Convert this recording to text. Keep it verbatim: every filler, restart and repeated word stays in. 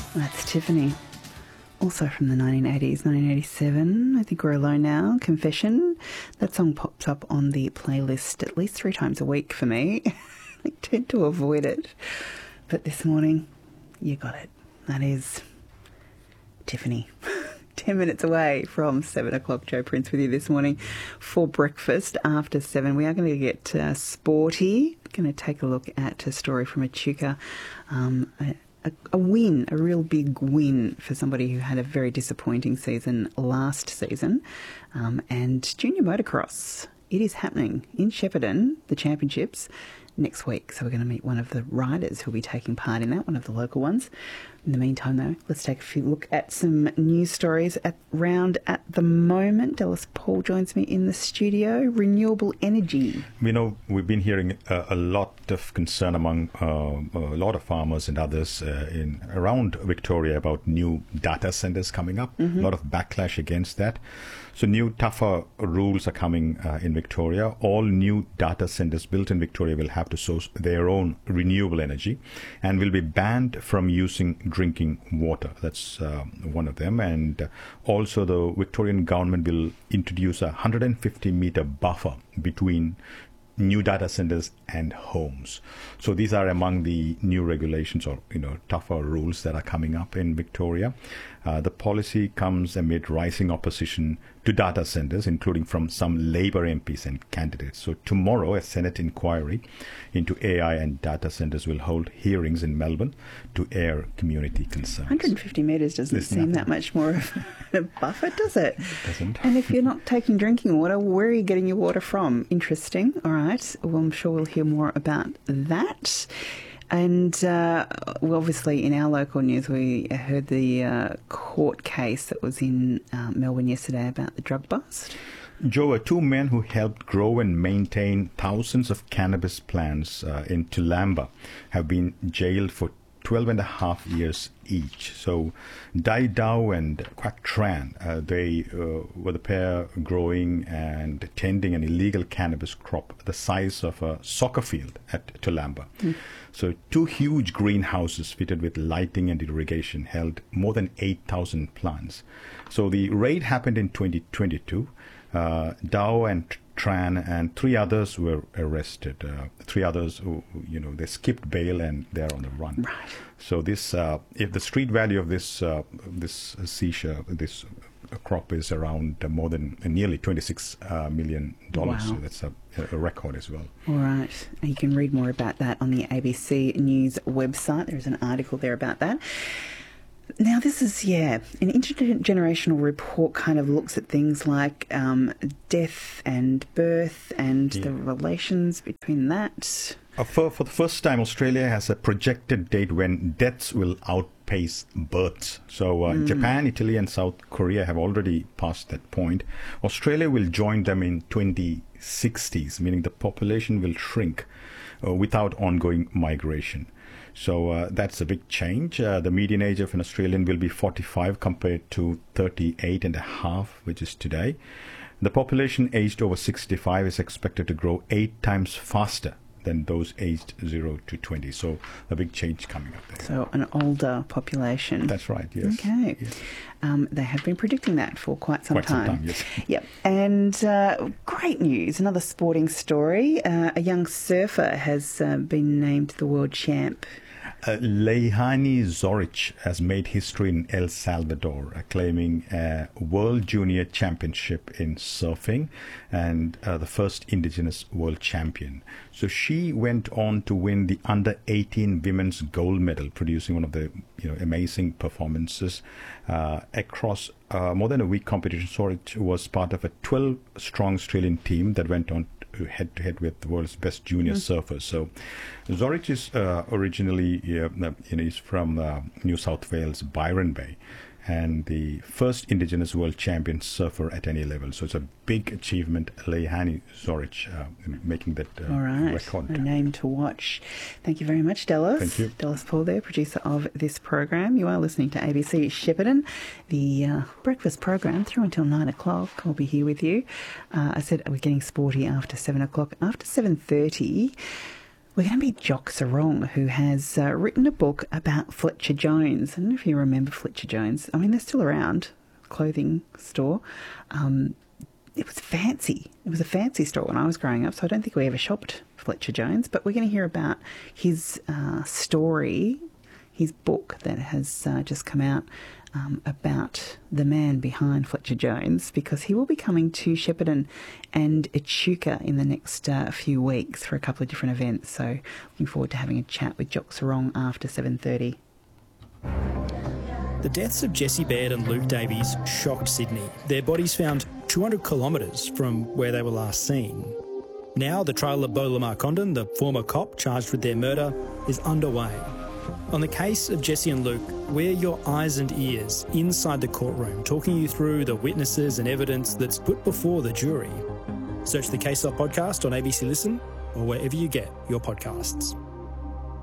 That's Tiffany. Also from the nineteen eighties, nineteen eighty-seven, I Think We're Alone Now, Confession. That song pops up on the playlist at least three times a week for me. I tend to avoid it. But this morning, you got it. That is Tiffany. Ten minutes away from seven o'clock. Joe Prince with you this morning for breakfast after seven. We are going to get uh, sporty. Going to take a look at a story from Echuca. Um, a, a, a win, a real big win for somebody who had a very disappointing season last season. Um, and junior motocross, it is happening in Shepparton, the championships, next week. So we're going to meet one of the riders who'll be taking part in that, one of the local ones. In the meantime, though, let's take a few look at some news stories at round at the moment. Dallas Paul joins me in the studio. Renewable energy. We know we've been hearing uh, a lot of concern among uh, a lot of farmers and others uh, in around Victoria about new data centres coming up. Mm-hmm. A lot of backlash against that. So new, tougher rules are coming uh, in Victoria. All new data centres built in Victoria will have to source their own renewable energy and will be banned from using drinking water. That's uh, one of them. And uh, also the Victorian government will introduce a one hundred fifty metre buffer between new data centers and homes. So these are among the new regulations or, you know, tougher rules that are coming up in Victoria. Uh, the policy comes amid rising opposition to data centers, including from some Labor M Ps and candidates. So tomorrow, a Senate inquiry into A I and data centers will hold hearings in Melbourne to air community concerns. one hundred fifty metres doesn't There's seem nothing. that much more of a buffer, does it? It doesn't. And if you're not taking drinking water, where are you getting your water from? Interesting. All right. Well, I'm sure we'll hear more about that. And uh, well, obviously in our local news, we heard the uh, court case that was in uh, Melbourne yesterday about the drug bust. Joe, two men who helped grow and maintain thousands of cannabis plants uh, in Toolamba have been jailed for twelve and a half years each. So Dai Dao and Quack Tran, uh, they uh, were the pair growing and tending an illegal cannabis crop the size of a soccer field at Toolamba. Mm. So two huge greenhouses fitted with lighting and irrigation held more than eight thousand plants. So the raid happened in twenty twenty-two. Uh, Dao and Tran and three others were arrested. Uh, three others, who, you know, they skipped bail and they're on the run. Right. So this, uh, if the street value of this uh, this seizure, this uh, crop is around uh, more than uh, nearly twenty-six uh, million dollars. Wow. So that's a, a record as well. All right. And you can read more about that on the A B C News website. There's an article there about that. Now, this is, yeah, an intergenerational report kind of looks at things like um, death and birth and yeah. the relations between that. Uh, for, for the first time, Australia has a projected date when deaths will outpace births. So uh, mm. Japan, Italy and South Korea have already passed that point. Australia will join them in twenty sixties, meaning the population will shrink uh, without ongoing migration. So uh, that's a big change. Uh, the median age of an Australian will be forty-five compared to thirty-eight and a half, which is today. The population aged over sixty-five is expected to grow eight times faster than those aged zero to twenty. So a big change coming up there. So an older population. That's right, yes. Okay. Yes. Um, they have been predicting that for quite some quite time. Some time, yes. Yep. And uh, great news, another sporting story. Uh, a young surfer has uh, been named the world champ. Uh, Leilani Zoric has made history in El Salvador, uh, claiming a World Junior Championship in surfing and uh, the first Indigenous world champion. So she went on to win the under eighteen women's gold medal, producing one of the you know amazing performances uh, across uh, more than a week competition. Zoric was part of a twelve-strong Australian team that went on head to head with the world's best junior mm. surfers. So Zoric is uh, originally uh, you know, he's from uh, New South Wales, Byron Bay, and the first Indigenous world champion surfer at any level. So it's a big achievement, Leilani Zoric uh, making that uh, All right. record. A name to watch. Thank you very much, Dallas. Thank you. Dallas Paul there, producer of this program. You are listening to A B C Shepparton, the uh, breakfast program through until nine o'clock. I'll be here with you. Uh, I said we're getting sporty after seven o'clock. After seven thirty, We're going to meet Jock Sarong, who has uh, written a book about Fletcher Jones. I don't know if you remember Fletcher Jones. I mean, they're still around, clothing store. Um, it was fancy. It was a fancy store when I was growing up, so I don't think we ever shopped Fletcher Jones. But we're going to hear about his uh, story, his book that has uh, just come out um, about the man behind Fletcher Jones, because he will be coming to Shepparton and Echuca in the next uh, few weeks for a couple of different events. So looking forward to having a chat with Jock Sarong after seven thirty. The deaths of Jesse Baird and Luke Davies shocked Sydney. Their bodies found two hundred kilometres from where they were last seen. Now the trial of Beau Lamar Condon, the former cop charged with their murder, is underway. On the case of Jesse and Luke, we're your eyes and ears inside the courtroom, talking you through the witnesses and evidence that's put before the jury. Search the Case Off podcast on A B C Listen or wherever you get your podcasts.